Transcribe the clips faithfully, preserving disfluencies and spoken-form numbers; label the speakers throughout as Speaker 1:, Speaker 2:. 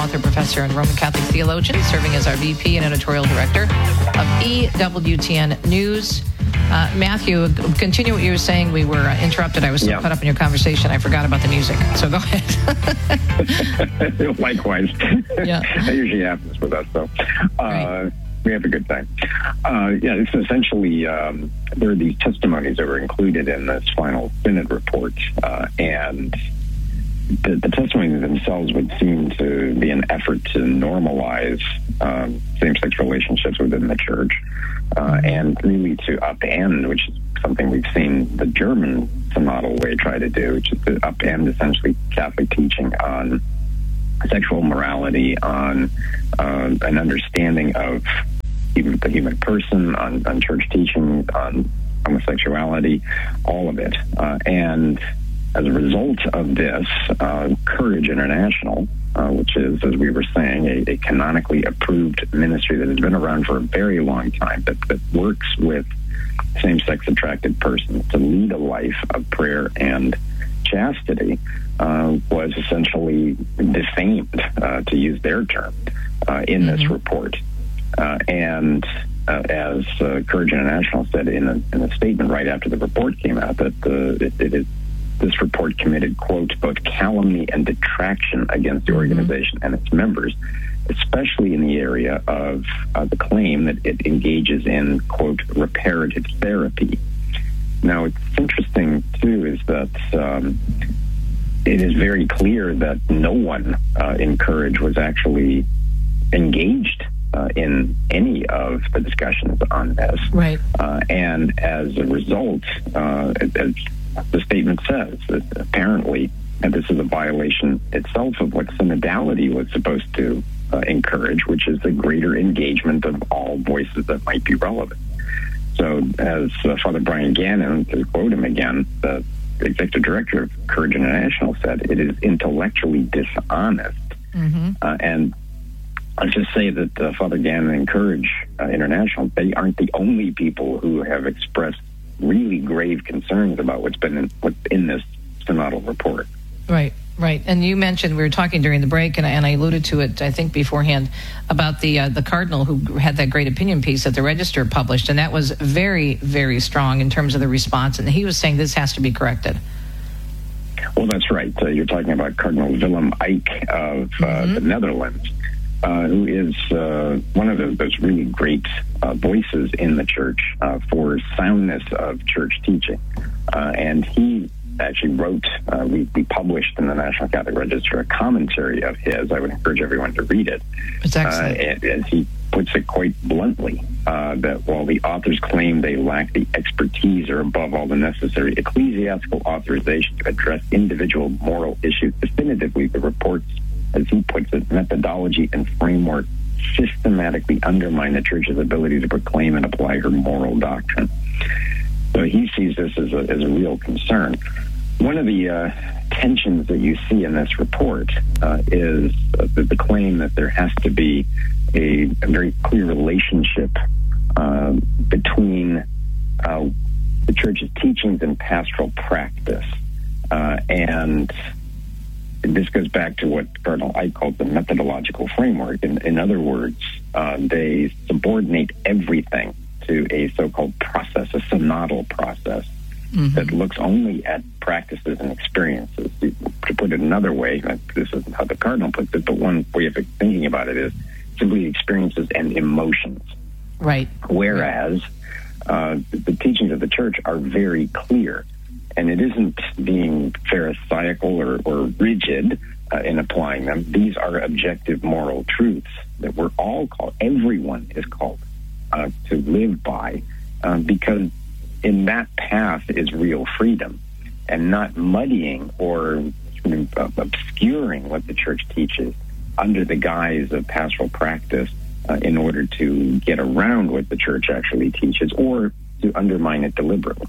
Speaker 1: author, professor, and Roman Catholic theologian, serving as our V P and editorial director of E W T N News. Uh, Matthew, continue what you were saying. We were uh, interrupted. I was so
Speaker 2: yeah.
Speaker 1: caught up in your conversation, I forgot about the music. So go ahead.
Speaker 2: Likewise.
Speaker 1: Yeah.
Speaker 2: That usually happens with us, so uh,
Speaker 1: right.
Speaker 2: we have a good time. Uh, yeah, it's essentially, um, there are these testimonies that were included in this final synod report, uh, and the, the testimonies themselves would seem to be an effort to normalize um, same-sex relationships within the church, uh, and really to upend, which is something we've seen the German synodal way try to do, which is to upend essentially Catholic teaching on sexual morality, on uh, an understanding of even the human person, on, on church teaching, on homosexuality, all of it. Uh, and as a result of this, uh, Courage International, uh, which is, as we were saying, a, a canonically approved ministry that has been around for a very long time, that, that works with same-sex attracted persons to lead a life of prayer and chastity, uh, was essentially defamed, uh, to use their term, uh, in mm-hmm. this report. Uh, and uh, as uh, Courage International said in a, in a statement right after the report came out, that uh, it, it is, this report committed, quote, both calumny and detraction against the organization mm-hmm. and its members, especially in the area of uh, the claim that it engages in, quote, reparative therapy. Now, it's interesting, too, is that um, it is very clear that no one uh, in Courage was actually engaged uh, in any of the discussions on this.
Speaker 1: Right.
Speaker 2: Uh, and as a result, uh, as the statement says, that apparently, and this is a violation itself of what synodality was supposed to uh, encourage, which is the greater engagement of all voices that might be relevant. So, as uh, Father Brian Gannon, to quote him again, the executive director of Courage International said, it is intellectually dishonest. Mm-hmm. Uh, and I'll just say that uh, Father Gannon and Courage uh, International, they aren't the only people who have expressed really grave concerns about what's been in, what's in this synodal report.
Speaker 1: Right. Right, and you mentioned, we were talking during the break, and I, and I alluded to it, I think, beforehand, about the uh, the cardinal who had that great opinion piece that the Register published, and that was very, very strong in terms of the response, and he was saying this has to be corrected.
Speaker 2: Well, that's right. Uh, you're talking about Cardinal Willem Eijk of uh, mm-hmm. the Netherlands, uh, who is uh, one of those, those really great uh, voices in the church uh, for soundness of church teaching, uh, and he actually wrote, uh, we, we published in the National Catholic Register a commentary of his. I would encourage everyone to read it.
Speaker 1: It's excellent.
Speaker 2: Uh, and, and he puts it quite bluntly, uh, that while the authors claim they lack the expertise or above all the necessary ecclesiastical authorization to address individual moral issues definitively, the report's, as he puts it, methodology and framework systematically undermine the Church's ability to proclaim and apply her moral doctrine. So he sees this as a, as a real concern. One of the uh, tensions that you see in this report uh, is uh, the, the claim that there has to be a, a very clear relationship uh, between uh, the Church's teachings and pastoral practice. Uh, and this goes back to what Cardinal Eijk called the methodological framework. In, in other words, uh, they subordinate everything to a so-called process, a synodal process, mm-hmm. that looks only at practices and experiences. To put it another way, this isn't how the Cardinal puts it, but one way of thinking about it is simply experiences and emotions.
Speaker 1: Right.
Speaker 2: Whereas uh, the teachings of the Church are very clear, and it isn't being pharisaical or, or rigid uh, in applying them. These are objective moral truths that we're all called, everyone is called Uh, to live by, um, because in that path is real freedom, and not muddying or sort of, uh, obscuring what the Church teaches under the guise of pastoral practice uh, in order to get around what the Church actually teaches or to undermine it deliberately.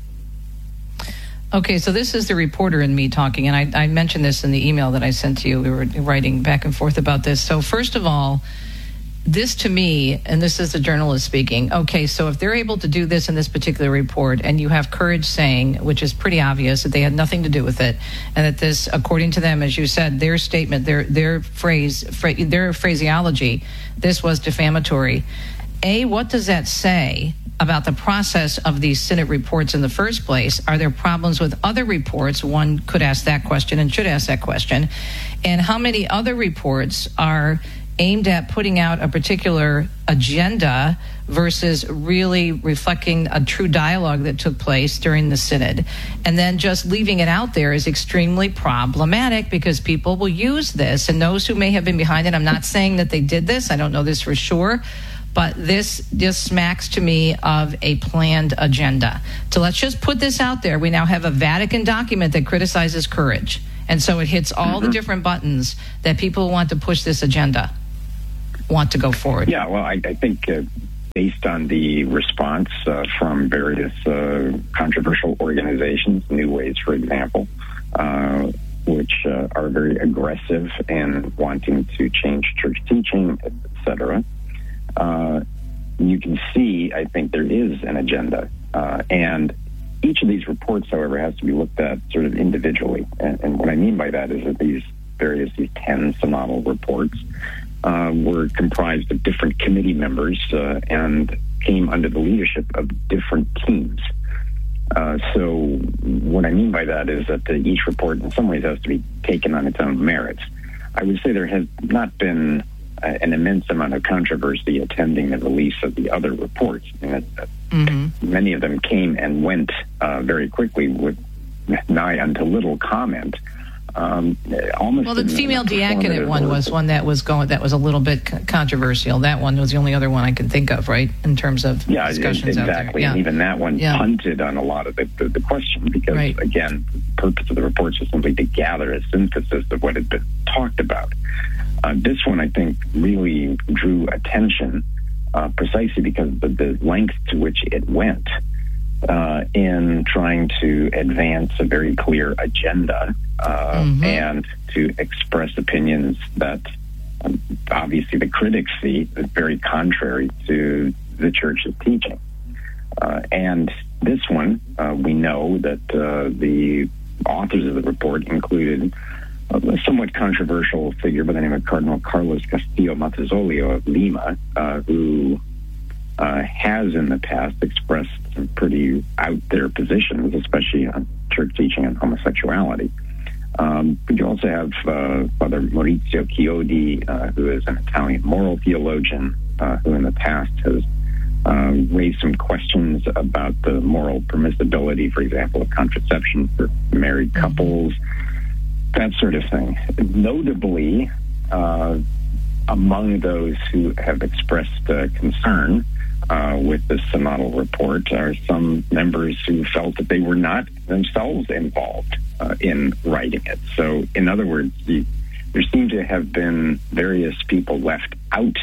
Speaker 1: Okay, so this is the reporter in me talking, and I, I mentioned this in the email that I sent to you. We were writing back and forth about this. So first of all, this to me, and this is the journalist speaking, okay, so if they're able to do this in this particular report, and you have Courage saying, which is pretty obvious, that they had nothing to do with it, and that this, according to them, as you said, their statement, their their phrase, their phraseology, this was defamatory. A, what does that say about the process of these Senate reports in the first place? Are there problems with other reports? One could ask that question and should ask that question. And how many other reports are aimed at putting out a particular agenda versus really reflecting a true dialogue that took place during the synod? And then just leaving it out there is extremely problematic, because people will use this, and those who may have been behind it, I'm not saying that they did this, I don't know this for sure, but this just smacks to me of a planned agenda. So let's just put this out there. We now have a Vatican document that criticizes Courage. And so it hits all mm-hmm. the different buttons that people want to push this agenda, want to go forward.
Speaker 2: Yeah, well, I, I think uh, based on the response uh, from various uh, controversial organizations, New Ways, for example, uh, which uh, are very aggressive in wanting to change church teaching, et cetera, Uh, you can see, I think, there is an agenda. Uh, and each of these reports, however, has to be looked at sort of individually. And, and what I mean by that is that these various, these ten synodal reports uh, were comprised of different committee members uh, and came under the leadership of different teams. Uh, so what I mean by that is that uh, each report in some ways has to be taken on its own merits. I would say there has not been an immense amount of controversy attending the release of the other reports. And uh, mm-hmm. many of them came and went uh, very quickly with nigh unto little comment. Um, almost
Speaker 1: well, the female diaconate one was one that was going. That was a little bit controversial. That one was the only other one I can think of, right, in terms of
Speaker 2: yeah,
Speaker 1: discussions
Speaker 2: exactly.
Speaker 1: out there. Yeah,
Speaker 2: and even that one
Speaker 1: yeah.
Speaker 2: punted on a lot of the, the, the question because,
Speaker 1: right.
Speaker 2: again, the purpose of the reports was simply to gather a synthesis of what had been talked about. Uh, this one, I think, really drew attention uh, precisely because of the, the length to which it went uh, in trying to advance a very clear agenda uh, mm-hmm. and to express opinions that um, obviously the critics see as very contrary to the church's teaching. Uh, and this one, uh, we know that uh, the authors of the report included a somewhat controversial figure by the name of Cardinal Carlos Castillo Mazzolio of Lima, uh, who uh, has in the past expressed some pretty out there positions, especially on church teaching and homosexuality. Um, but you also have uh, Father Maurizio Chiodi, uh, who is an Italian moral theologian, uh, who in the past has uh, raised some questions about the moral permissibility, for example, of contraception for married couples. That sort of thing. Notably, uh, among those who have expressed uh, concern uh, with this synodal report are some members who felt that they were not themselves involved uh, in writing it. So, in other words, the, there seem to have been various people left out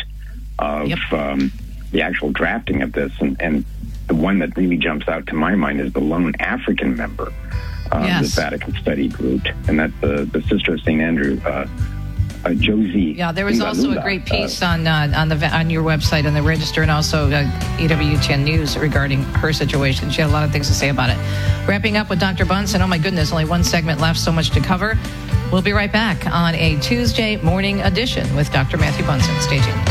Speaker 2: of yep. um, the actual drafting of this, and, and the one that really jumps out to my mind is the lone African member. Uh, yes. The Vatican Study Group, and that's the, the Sister of Saint Andrew, uh, uh, Josie.
Speaker 1: Yeah, there was also a great piece uh, on uh, on the on your website on the Register, and also uh, E W T N News regarding her situation. She had a lot of things to say about it. Wrapping up with Doctor Bunson. Oh my goodness, only one segment left. So much to cover. We'll be right back on a Tuesday morning edition with Doctor Matthew Bunson. Stay tuned.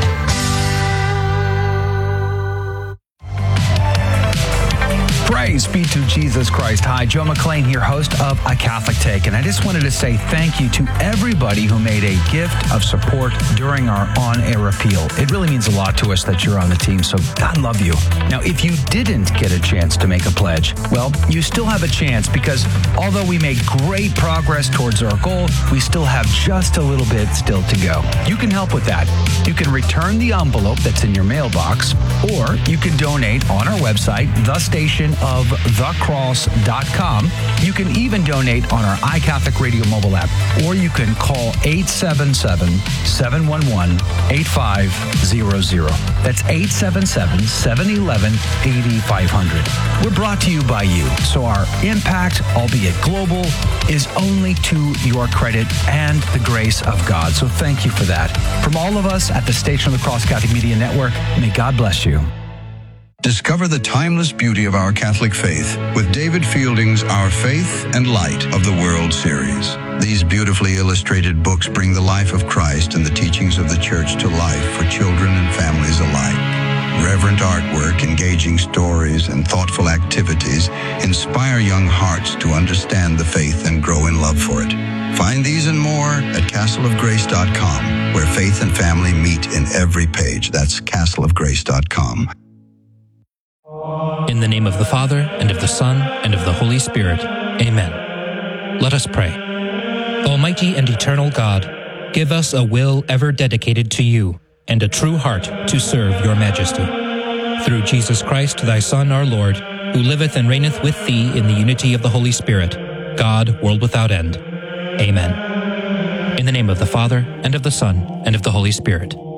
Speaker 3: Praise be to Jesus Christ. Hi, Joe McLean here, host of A Catholic Take. And I just wanted to say thank you to everybody who made a gift of support during our on-air appeal. It really means a lot to us that you're on the team, so God love you. Now, if you didn't get a chance to make a pledge, well, you still have a chance because although we made great progress towards our goal, we still have just a little bit still to go. You can help with that. You can return the envelope that's in your mailbox, or you can donate on our website, the station of the cross dot com. You can even donate on our iCatholic Radio mobile app, or you can call eight seven seven, seven one one, eight five zero zero. That's eight seven seven, seven one one, eight five zero zero. We're brought to you by you, so our impact, albeit global, is only to your credit and the grace of God. So thank you for that. From all of us at the Station of the Cross Catholic Media Network, may God bless you.
Speaker 4: Discover the timeless beauty of our Catholic faith with David Fielding's Our Faith and Light of the World series. These beautifully illustrated books bring the life of Christ and the teachings of the Church to life for children and families alike. Reverent artwork, engaging stories, and thoughtful activities inspire young hearts to understand the faith and grow in love for it. Find these and more at castle of grace dot com, where faith and family meet in every page. That's castle of grace dot com.
Speaker 5: In the name of the Father, and of the Son, and of the Holy Spirit. Amen. Let us pray. Almighty and eternal God, give us a will ever dedicated to you, and a true heart to serve your majesty. Through Jesus Christ, thy Son, our Lord, who liveth and reigneth with thee in the unity of the Holy Spirit, God, world without end. Amen. In the name of the Father, and of the Son, and of the Holy Spirit.